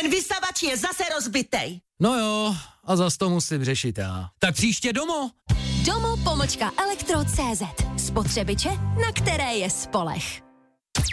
Ten vysavač je zase rozbitej. No jo, a zas to musím řešit já. Tak příště Domo. Domo _elektro.cz. Spotřebiče, na které je spoleh.